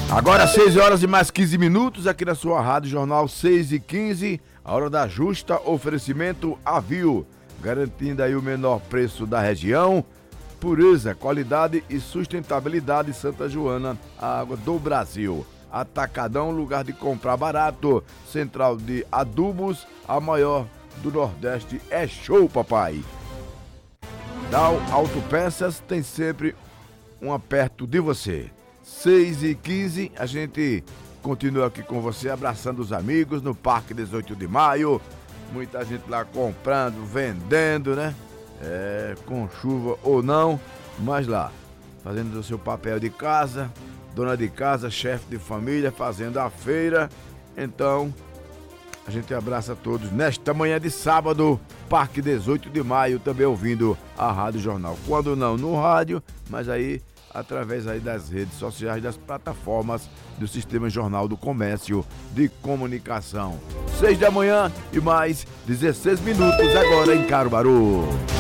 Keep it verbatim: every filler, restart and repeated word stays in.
Agora seis horas e mais quinze minutos aqui na sua Rádio Jornal seis e quinze, a hora da justa, oferecimento Avio, garantindo aí o menor preço da região, pureza, qualidade e sustentabilidade. Santa Joana, a água do Brasil. Atacadão, lugar de comprar barato. Central de adubos, a maior do Nordeste. É show, papai. Dow Autopeças tem sempre um perto de você. seis e quinze, a gente continua aqui com você, abraçando os amigos no Parque dezoito de maio. Muita gente lá comprando, vendendo, né? É, com chuva ou não, mas lá, fazendo o seu papel de casa, dona de casa, chefe de família, fazendo a feira. Então, a gente abraça todos nesta manhã de sábado, Parque dezoito de maio, também ouvindo a Rádio Jornal. Quando não no rádio, mas aí através aí das redes sociais, das plataformas do Sistema Jornal do Comércio de Comunicação. Seis da manhã e mais dezesseis minutos agora em Caruaru.